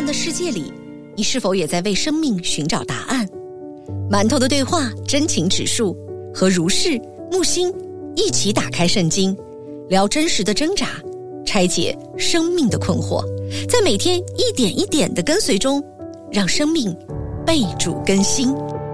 的世界里，你是否也在为生命寻找答案？馒头的对话真情指数，和如是、木星一起打开圣经，聊真实的挣扎，拆解生命的困惑，在每天一点一点的跟随中，让生命被主更新。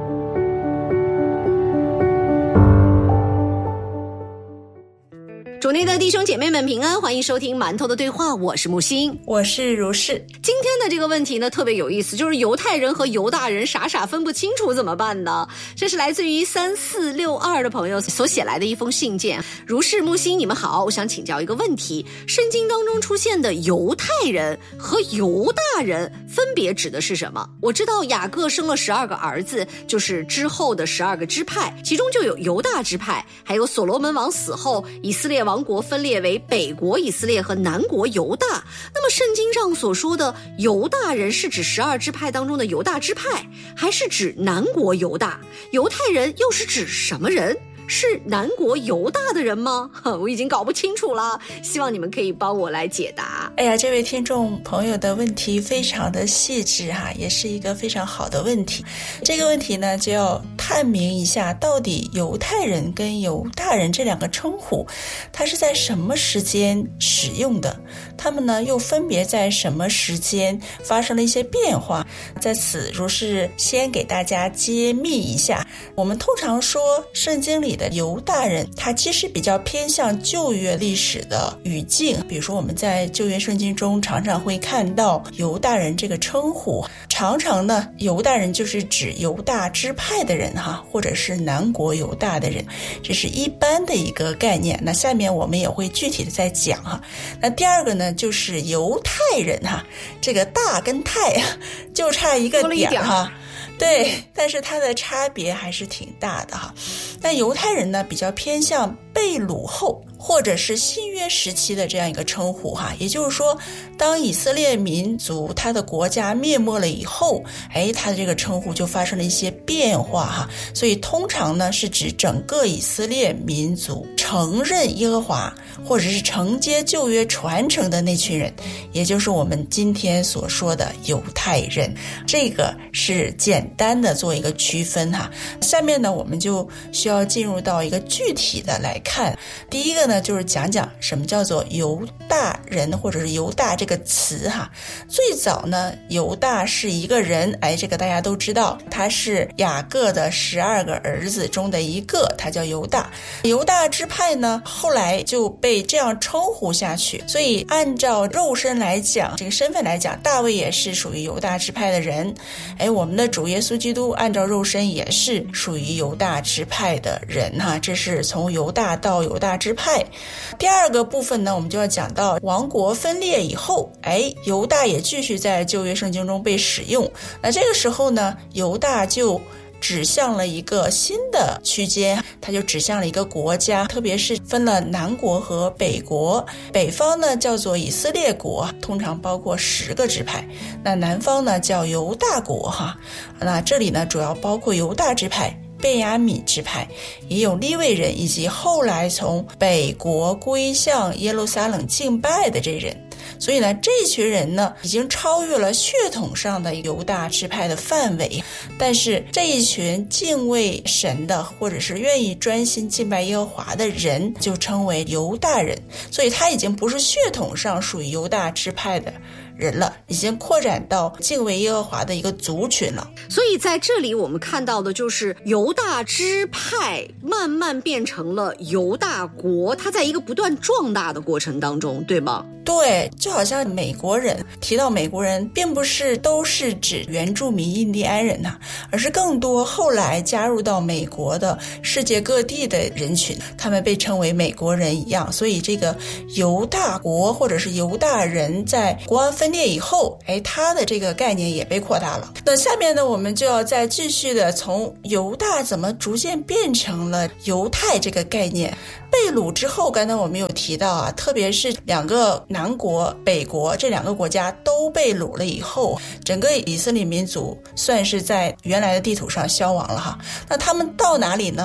主内的弟兄姐妹们平安，欢迎收听馒头的对话，我是木星， 我是如是。 今天的这个问题呢特别有意思，就是犹太人和犹大人傻傻分不清楚怎么办呢？这是来自于3462的朋友所写来的一封信件。如是、木星，你们好，我想请教一个问题，圣经当中出现的犹太人和犹大人分别指的是什么？我知道雅各生了12个儿子，就是之后的12个支派，其中就有犹大支派，还有所罗门王死后以色列王国分裂为北国以色列和南国犹大。那么圣经上所说的犹大人是指12支派当中的犹大支派，还是指南国犹大？犹太人又是指什么人？是南国犹大的人吗？我已经搞不清楚了，希望你们可以帮我来解答。 哎呀，这位听众朋友的问题非常的细致哈，也是一个非常好的问题。这个问题呢，就要探明一下，到底犹太人跟犹大人这两个称呼，它是在什么时间使用的？他们呢，又分别在什么时间发生了一些变化？在此，如是先给大家揭秘一下。我们通常说，圣经里的犹大人，他其实比较偏向旧约历史的语境。比如说我们在旧约圣经中常常会看到犹大人这个称呼，常常呢犹大人就是指犹大支派的人哈，或者是南国犹大的人，这是一般的一个概念。那下面我们也会具体的再讲哈。那第二个呢就是犹太人哈，这个大跟太啊就差一个点哈。对，但是它的差别还是挺大的哈。那犹太人呢，比较偏向被掳后或者是新约时期的这样一个称呼哈，也就是说，当以色列民族他的国家灭没了以后，他的这个称呼就发生了一些变化哈。所以通常呢是指整个以色列民族承认耶和华或者是承接旧约传承的那群人，也就是我们今天所说的犹太人。这个是简单的做一个区分哈。下面呢我们就需要进入到一个具体的来看。第一个呢就是讲讲什么叫做犹大人或者是犹大这个词哈。最早呢犹大是一个人，这个大家都知道，他是雅各的12个儿子中的一个，他叫犹大。犹大支派呢后来就被这样称呼下去，所以按照肉身来讲，这个身份来讲，大卫也是属于犹大支派的人，我们的主耶稣基督按照肉身也是属于犹大支派的人哈。这是从犹大到犹大支派。第二个部分呢，我们就要讲到王国分裂以后，犹大也继续在旧约圣经中被使用。那这个时候呢，犹大就指向了一个新的区间，它就指向了一个国家，特别是分了南国和北国。北方呢叫做以色列国，通常包括10个支派，那南方呢叫犹大国哈。那这里呢主要包括犹大支派、便雅悯支派，也有利未人，以及后来从北国归向耶路撒冷敬拜的这人。所以呢，这群人呢已经超越了血统上的犹大支派的范围，但是这一群敬畏神的或者是愿意专心敬拜耶和华的人就称为犹大人，所以他已经不是血统上属于犹大支派的人了，已经扩展到敬畏耶和华的一个族群了。 所以在这里我们看到的就是犹大支派慢慢变成了犹大国，它在一个不断壮大的过程当中，对吗？ 对，就好像美国人，提到美国人并不是都是指原住民印第安人而是更多后来加入到美国的世界各地的人群，他们被称为美国人一样。所以这个犹大国或者是犹大人在国安分裂以后，他的这个概念也被扩大了。那下面呢，我们就要再继续的从犹大怎么逐渐变成了犹太这个概念。被掳之后，刚才我们有提到特别是两个南国、北国这两个国家都被掳了以后，整个以色列民族算是在原来的地图上消亡了哈。那他们到哪里呢？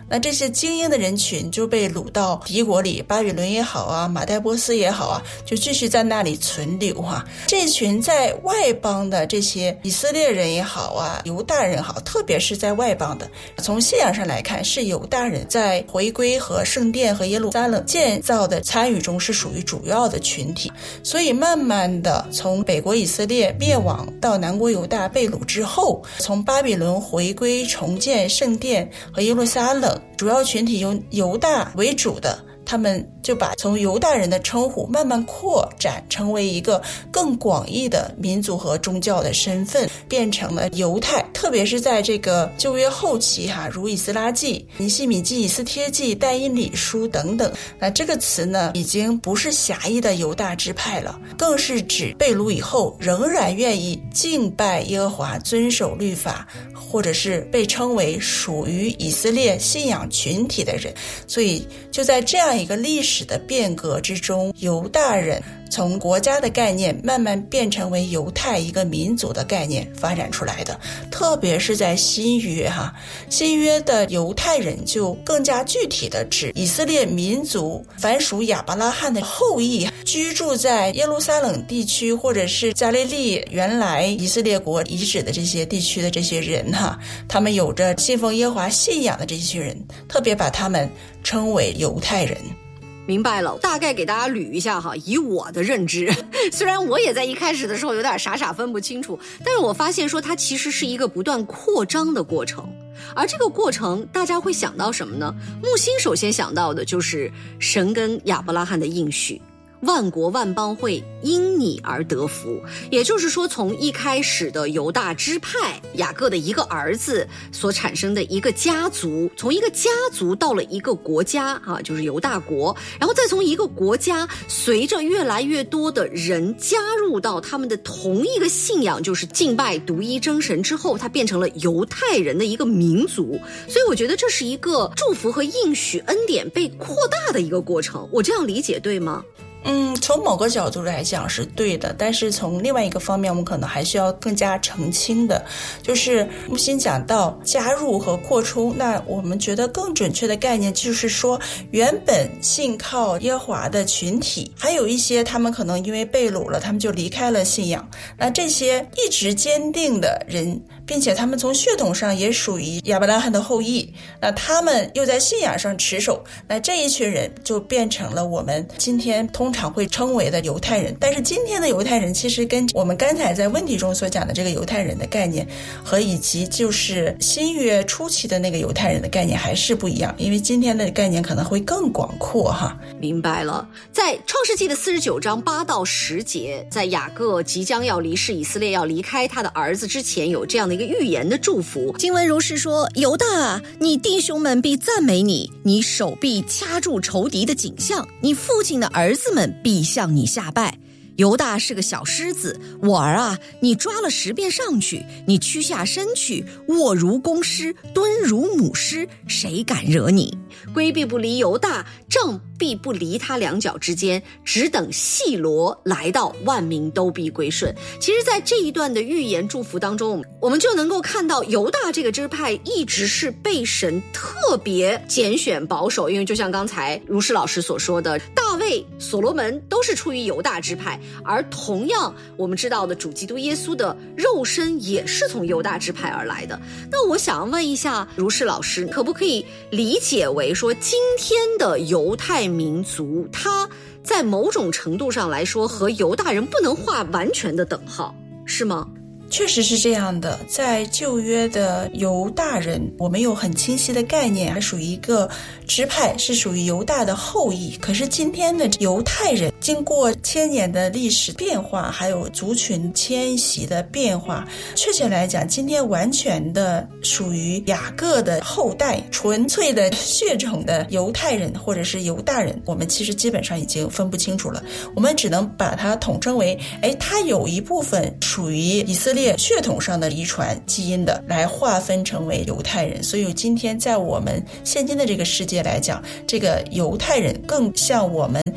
那这些精英的人群就被掳到敌国里，巴比伦也好啊，马代波斯也好啊，就继续在那里存留啊。这群在外邦的这些以色列人也好啊，犹大人也好，特别是在外邦的，从信仰上来看，是犹大人在回归和圣殿和耶路撒冷建造的参与中是属于主要的群体。所以慢慢的从北国以色列灭亡到南国犹大被掳之后，从巴比伦回归重建圣殿和耶路撒冷，主要群体由犹大为主的，他们就把从犹大人的称呼慢慢扩展成为一个更广义的民族和宗教的身份，变成了犹太。特别是在这个旧约后期如以斯拉记、尼希米记、以斯帖记、但以理书等等，那这个词呢已经不是狭义的犹大支派了，更是指被掳以后仍然愿意敬拜耶和华、遵守律法，或者是被称为属于以色列信仰群体的人。所以就在这样一个历史的变革之中，犹大人从国家的概念慢慢变成为犹太一个民族的概念发展出来的。特别是在新约新约的犹太人就更加具体的指以色列民族凡属亚伯拉罕的后裔，居住在耶路撒冷地区或者是加利利原来以色列国遗址的这些地区的这些人他们有着信奉耶和华信仰的这些人，特别把他们称为犹太人。 明白了，大概给大家捋一下以我的认知，虽然我也在一开始的时候有点傻分不清楚，但是我发现说它其实是一个不断扩张的过程。而这个过程大家会想到什么呢？木星首先想到的就是神跟亚伯拉罕的应许，万国万邦会因你而得福。也就是说，从一开始的犹大支派雅各的一个儿子所产生的一个家族，从一个家族到了一个国家就是犹大国，然后再从一个国家随着越来越多的人加入到他们的同一个信仰，就是敬拜独一真神之后，它变成了犹太人的一个民族。所以我觉得这是一个祝福和应许恩典被扩大的一个过程，我这样理解对吗？ 从某个角度来讲是对的，但是从另外一个方面我们可能还需要更加澄清的，就是木星讲到加入和扩充，那我们觉得更准确的概念就是说，原本信靠耶和华的群体，还有一些他们可能因为被掳了，他们就离开了信仰，那这些一直坚定的人，并且他们从血统上也属于亚伯拉罕的后裔，那他们又在信仰上持守，那这一群人就变成了我们今天通常会称为的犹太人。但是今天的犹太人其实跟我们刚才在问题中所讲的这个犹太人的概念和以及就是新约初期的那个犹太人的概念还是不一样，因为今天的概念可能会更广阔明白了。在创世纪的49章8到10节，在雅各即将要离世，以色列要离开他的儿子之前，有这样的一个预言的祝福。 经文如是说：犹大，你弟兄们必赞美你，你手必掐住仇敌的颈项，你父亲的儿子们必向你下拜。犹大是个小狮子，我儿啊，你抓了10遍上去，你屈下身去，卧如公狮，蹲如母狮，谁敢惹你？ 龟必不离犹大，杖必不离他两脚之间，只等细罗来到，万民都必归顺。其实在这一段的预言祝福当中，我们就能够看到犹大这个支派一直是被神特别拣选保守，因为就像刚才如是老师所说的，大卫、所罗门都是出于犹大支派，而同样我们知道的主基督耶稣的肉身也是从犹大支派而来的。那我想要问一下如是老师，可不可以理解为说，今天的犹太民族他在某种程度上来说和犹大人不能画完全的等号，是吗？ 确实是这样的，在旧约的犹大人，我们有很清晰的概念，还属于一个支派，是属于犹大的后裔。可是今天的犹太人经过千年的历史变化，还有族群迁徙的变化，确切来讲，今天完全的属于雅各的后代，纯粹的血种的犹太人或者是犹大人，我们其实基本上已经分不清楚了。我们只能把它统称为它有一部分属于以色列血统上的遗传基因的，来划分成为犹太人。所以今天在我们现今的这个世界来讲，这个犹太人更像我们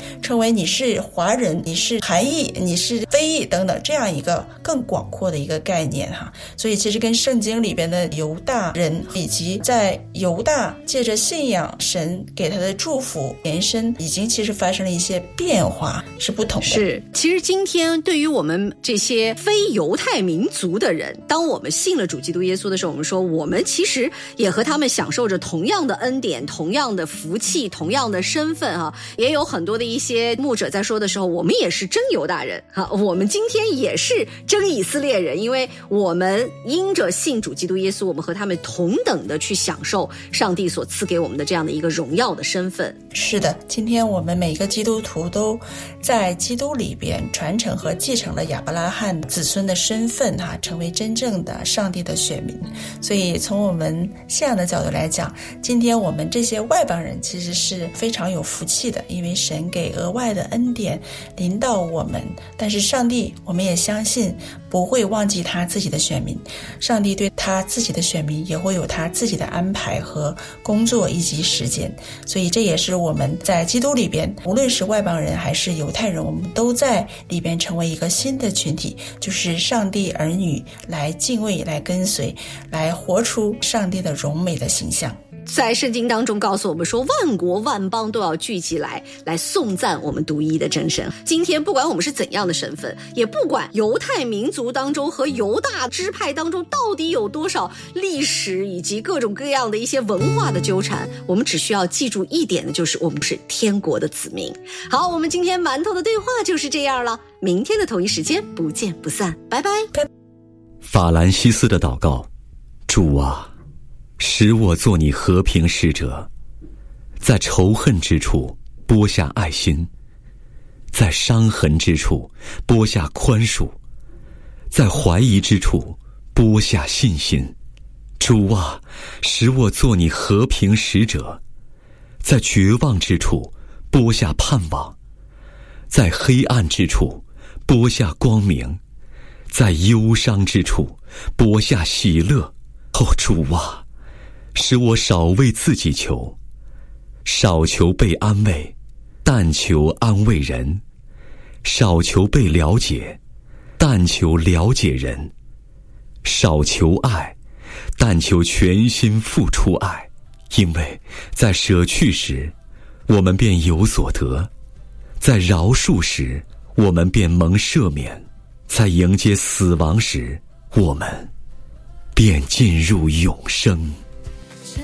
称为你是华人，你是韩裔，你是非裔等等，这样一个更广阔的一个概念哈。所以其实跟圣经里边的犹大人以及在犹大借着信仰神给他的祝福延伸，已经其实发生了一些变化，是不同的。 是，其实今天对于我们这些非犹太民族的人，当我们信了主基督耶稣的时候，我们说我们其实也和他们享受着同样的恩典，同样的福气，同样的身份啊。也有很多的一些牧者在说的时候，我们也是真犹大人啊，我们今天也是真以色列人，因为我们因着信主基督耶稣，我们和他们同等的去享受上帝所赐给我们的这样的一个荣耀的身份。 是的，今天我们每个基督徒都在基督里边传承和继承了亚伯拉罕子孙的身份哈，成为真正的上帝的选民。所以从我们信仰的角度来讲，今天我们这些外邦人其实是非常有福气的，因为神给额外的恩典临到我们。但是上帝，我们也相信不会忘记他自己的选民，上帝对他自己的选民也会有他自己的安排和工作以及时间。所以这也是我们在基督里边，无论是外邦人还是犹太人，我们都在里边成为一个新的群体，就是上帝儿女，来敬畏，来跟随，来活出上帝的荣美的形象。 在圣经当中告诉我们说，万国万邦都要聚集来颂赞我们独一的真神。今天不管我们是怎样的身份，也不管犹太民族当中和犹大支派当中到底有多少历史以及各种各样的一些文化的纠缠，我们只需要记住一点的，就是我们是天国的子民。好，我们今天馒头的对话就是这样了，明天的同一时间不见不散，拜拜。 法兰西斯的祷告：主啊，使我做你和平使者，在仇恨之处播下爱心，在伤痕之处播下宽恕，在怀疑之处播下信心。主啊，使我做你和平使者，在绝望之处播下盼望，在黑暗之处播下光明，在忧伤之处播下喜乐。哦，主啊，使我少为自己求，少求被安慰，但求安慰人；少求被了解，但求了解人；少求爱，但求全心付出爱。因为在舍去时，我们便有所得；在饶恕时，我们便蒙赦免；在迎接死亡时，我们便进入永生。